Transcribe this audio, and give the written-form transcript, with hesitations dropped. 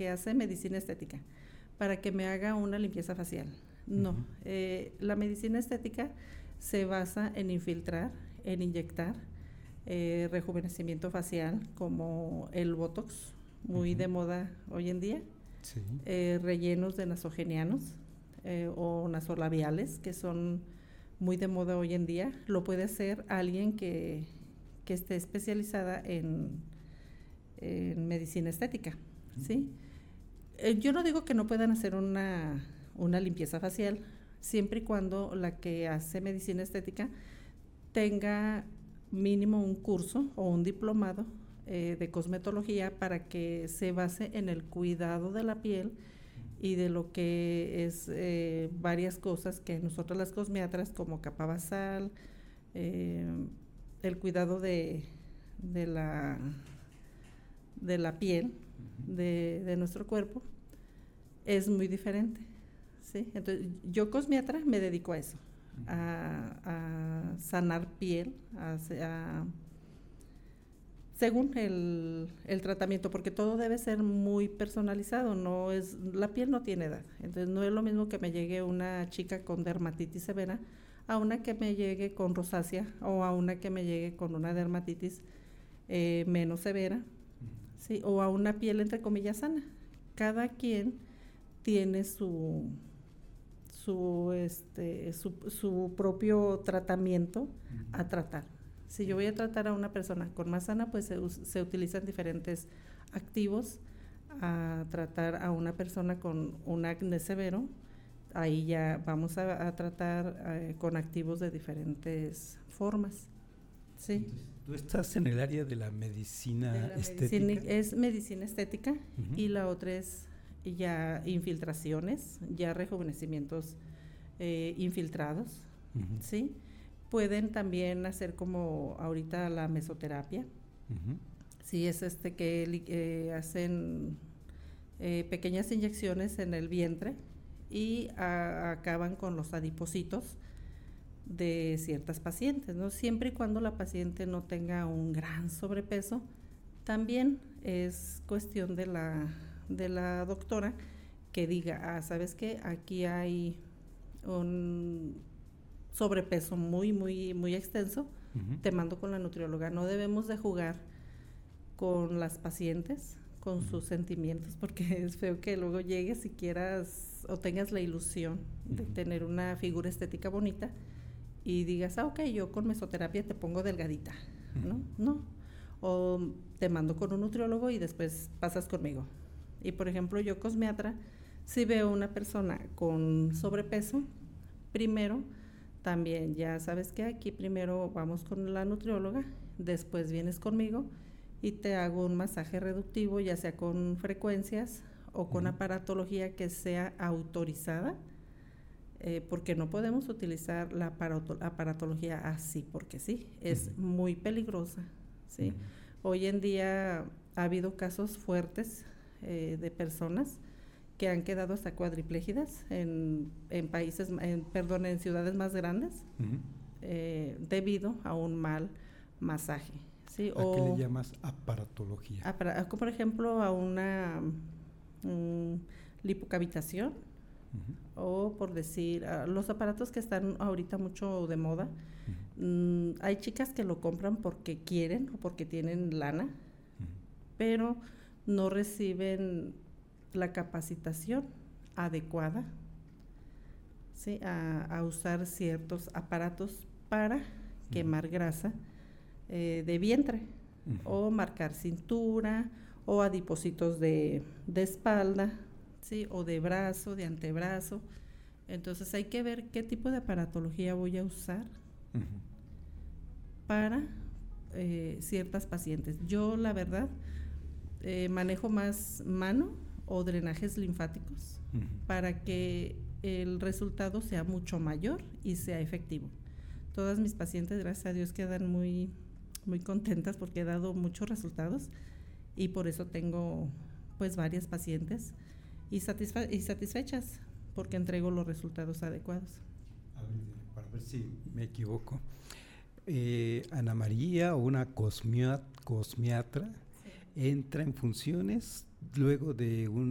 que hace medicina estética, para que me haga una limpieza facial. No, la medicina estética se basa en infiltrar, en inyectar rejuvenecimiento facial, como el Botox, muy de moda hoy en día, rellenos de nasogenianos o nasolabiales, que son muy de moda hoy en día. Lo puede hacer alguien que esté especializada en medicina estética, ¿sí? Yo no digo que no puedan hacer una limpieza facial, siempre y cuando la que hace medicina estética tenga mínimo un curso o un diplomado de cosmetología, para que se base en el cuidado de la piel y de lo que es varias cosas que nosotros las cosmiatras, como capa basal, el cuidado de la piel de nuestro cuerpo, es muy diferente, ¿sí? Entonces, yo cosmiatra me dedico a eso, a sanar piel, según el tratamiento, porque todo debe ser muy personalizado. La piel no tiene edad, entonces no es lo mismo que me llegue una chica con dermatitis severa a una que me llegue con rosácea, o a una que me llegue con una dermatitis menos severa, ¿sí? O a una piel entre comillas sana. Cada quien tiene su propio tratamiento a tratar. Si yo voy a tratar a una persona con más sana, pues se utilizan diferentes activos. A tratar a una persona con un acné severo, ahí ya vamos a tratar con activos de diferentes formas, ¿sí? Entonces, ¿tú estás en el área de la medicina estética? Es medicina estética, y la otra es ya infiltraciones, ya rejuvenecimientos infiltrados, ¿sí? Pueden también hacer como ahorita la mesoterapia, sí, es que hacen pequeñas inyecciones en el vientre y acaban con los adipocitos de ciertas pacientes, ¿no? Siempre y cuando la paciente no tenga un gran sobrepeso. También es cuestión de la doctora que diga, ¿sabes qué? Aquí hay un sobrepeso muy, muy, muy extenso, te mando con la nutrióloga. No debemos de jugar con las pacientes, con sus sentimientos, porque es feo que luego llegues y quieras o tengas la ilusión de tener una figura estética bonita y digas, ok, yo con mesoterapia te pongo delgadita, ¿no? No. O te mando con un nutriólogo y después pasas conmigo. Y por ejemplo, yo cosmiatra, si veo una persona con sobrepeso, primero también, ya sabes que aquí primero vamos con la nutrióloga, después vienes conmigo y te hago un masaje reductivo, ya sea con frecuencias o con aparatología que sea autorizada, porque no podemos utilizar la aparatología así porque sí, es muy peligrosa, ¿sí? Hoy en día ha habido casos fuertes de personas que han quedado hasta cuadriplégidas en ciudades más grandes, debido a un mal masaje, ¿sí? ¿A qué le llamas aparatología? Como por ejemplo a una lipocavitación, o por decir, los aparatos que están ahorita mucho de moda. Hay chicas que lo compran porque quieren o porque tienen lana, pero no reciben la capacitación adecuada, ¿sí? A usar ciertos aparatos para quemar grasa de vientre, o marcar cintura, o adipocitos de espalda, ¿sí? O de brazo, de antebrazo. Entonces hay que ver qué tipo de aparatología voy a usar para ciertas pacientes. Yo la verdad manejo más mano o drenajes linfáticos para que el resultado sea mucho mayor y sea efectivo. Todas mis pacientes, gracias a Dios, quedan muy, muy contentas porque he dado muchos resultados, y por eso tengo pues varias pacientes y satisfechas porque entrego los resultados adecuados. A ver, para ver si me equivoco. Ana María, una cosmiatra, entra en funciones luego de un